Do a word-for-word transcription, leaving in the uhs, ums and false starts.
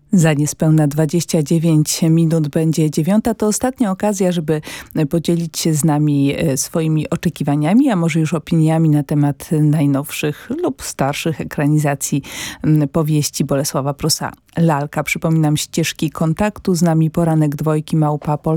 Za niespełna dwadzieścia dziewięć minut będzie dziewiąta. To ostatnia okazja, żeby podzielić się z nami swoimi oczekiwaniami, a może już opiniami na temat najnowszych lub starszych ekranizacji powieści Bolesława Prusa Lalka. Przypominam, ścieżki kontaktu z nami poranek dwojki małpa polsat